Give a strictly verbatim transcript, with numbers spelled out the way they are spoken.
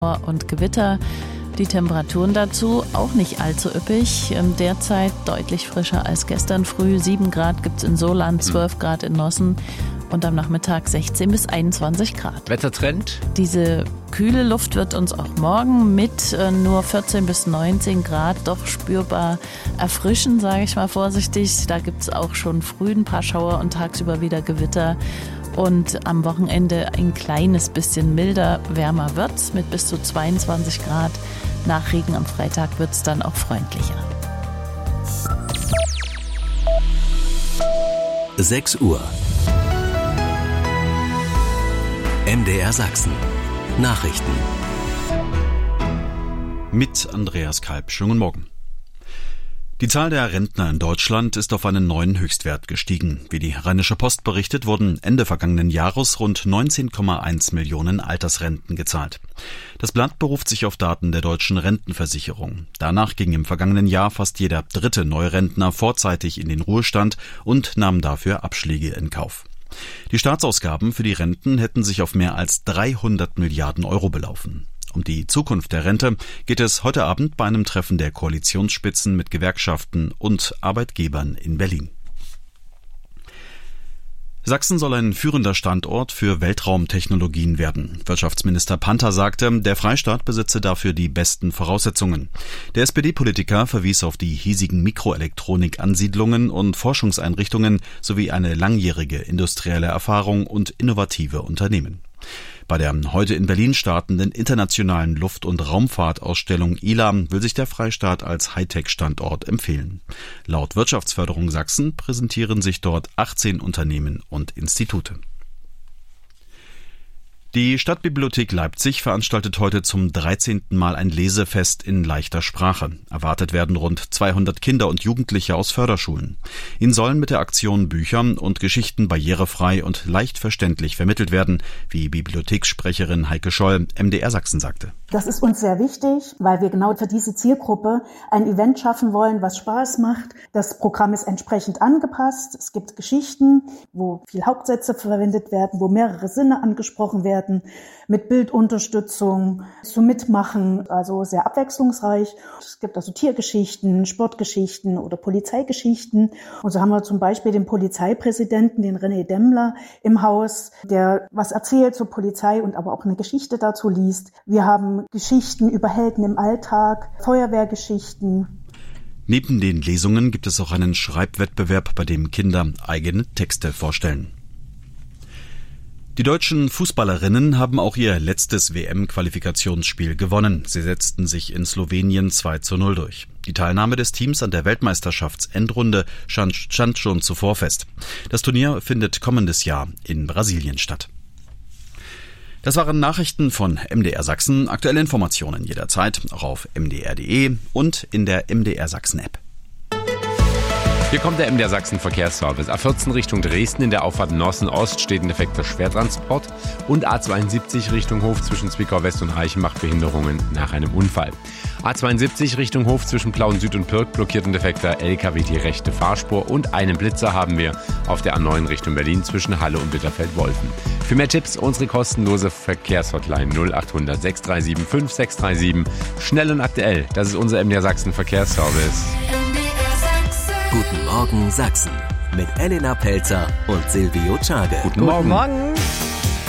und Gewitter. Die Temperaturen dazu auch nicht allzu üppig. Derzeit deutlich frischer als gestern früh. sieben Grad gibt es in Soland, zwölf Grad in Nossen und am Nachmittag sechzehn bis einundzwanzig Grad. Wettertrend? Diese kühle Luft wird uns auch morgen mit äh, nur vierzehn bis neunzehn Grad doch spürbar erfrischen, sage ich mal vorsichtig. Da gibt es auch schon früh ein paar Schauer und tagsüber wieder Gewitter. Und am Wochenende ein kleines bisschen milder, wärmer wird's mit bis zu zweiundzwanzig Grad. Nach Regen am Freitag wird's dann auch freundlicher. sechs Uhr. M D R Sachsen. Nachrichten. Mit Andreas Kalb. Schönen Morgen. Die Zahl der Rentner in Deutschland ist auf einen neuen Höchstwert gestiegen. Wie die Rheinische Post berichtet, wurden Ende vergangenen Jahres rund neunzehn Komma eins Millionen Altersrenten gezahlt. Das Blatt beruft sich auf Daten der deutschen Rentenversicherung. Danach ging im vergangenen Jahr fast jeder dritte Neurentner vorzeitig in den Ruhestand und nahm dafür Abschläge in Kauf. Die Staatsausgaben für die Renten hätten sich auf mehr als dreihundert Milliarden Euro belaufen. Um die Zukunft der Rente geht es heute Abend bei einem Treffen der Koalitionsspitzen mit Gewerkschaften und Arbeitgebern in Berlin. Sachsen soll ein führender Standort für Weltraumtechnologien werden. Wirtschaftsminister Panther sagte, der Freistaat besitze dafür die besten Voraussetzungen. Der S P D-Politiker verwies auf die hiesigen Mikroelektronik-Ansiedlungen und Forschungseinrichtungen sowie eine langjährige industrielle Erfahrung und innovative Unternehmen. Bei der heute in Berlin startenden internationalen Luft- und Raumfahrtausstellung I L A will sich der Freistaat als Hightech-Standort empfehlen. Laut Wirtschaftsförderung Sachsen präsentieren sich dort achtzehn Unternehmen und Institute. Die Stadtbibliothek Leipzig veranstaltet heute zum dreizehnten Mal ein Lesefest in leichter Sprache. Erwartet werden rund zweihundert Kinder und Jugendliche aus Förderschulen. Ihnen sollen mit der Aktion Bücher und Geschichten barrierefrei und leicht verständlich vermittelt werden, wie Bibliothekssprecherin Heike Scholl M D R Sachsen sagte. Das ist uns sehr wichtig, weil wir genau für diese Zielgruppe ein Event schaffen wollen, was Spaß macht. Das Programm ist entsprechend angepasst. Es gibt Geschichten, wo viel Hauptsätze verwendet werden, wo mehrere Sinne angesprochen werden, mit Bildunterstützung, zum Mitmachen, also sehr abwechslungsreich. Es gibt also Tiergeschichten, Sportgeschichten oder Polizeigeschichten. Und so haben wir zum Beispiel den Polizeipräsidenten, den René Demmler, im Haus, der was erzählt zur Polizei und aber auch eine Geschichte dazu liest. Wir haben Geschichten über Helden im Alltag, Feuerwehrgeschichten. Neben den Lesungen gibt es auch einen Schreibwettbewerb, bei dem Kinder eigene Texte vorstellen. Die deutschen Fußballerinnen haben auch ihr letztes W M-Qualifikationsspiel gewonnen. Sie setzten sich in Slowenien zwei zu null durch. Die Teilnahme des Teams an der Weltmeisterschaftsendrunde stand schon zuvor fest. Das Turnier findet kommendes Jahr in Brasilien statt. Das waren Nachrichten von M D R Sachsen. Aktuelle Informationen jederzeit auch auf m d r punkt d e und in der M D R Sachsen App. Hier kommt der M D R Sachsen Verkehrsservice. A vierzehn Richtung Dresden in der Auffahrt Nossen-Ost steht ein defekter Schwertransport und A zweiundsiebzig Richtung Hof zwischen Zwickau West und Reichenbach Behinderungen nach einem Unfall. A zweiundsiebzig Richtung Hof zwischen Plauen Süd und Pirk blockiert ein defekter L K W die rechte Fahrspur und einen Blitzer haben wir auf der A neun Richtung Berlin zwischen Halle und Bitterfeld-Wolfen. Für mehr Tipps unsere kostenlose Verkehrshotline null acht hundert sechs drei sieben fünf sechs drei sieben. Schnell und aktuell, das ist unser M D R Sachsen Verkehrsservice. Guten Morgen Sachsen mit Elena Pelzer und Silvio Czage. Guten Morgen. Guten Morgen.